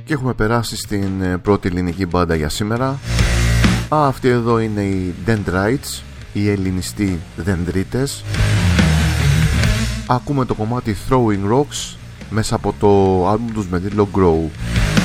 Και έχουμε περάσει στην πρώτη ελληνική μπάντα για σήμερα. Αυτή εδώ είναι οι Dendrites, οι ελληνιστοί δεντρίτες. Ακούμε το κομμάτι Throwing Rocks μέσα από το άλμπουμ τους με τίτλο Grow.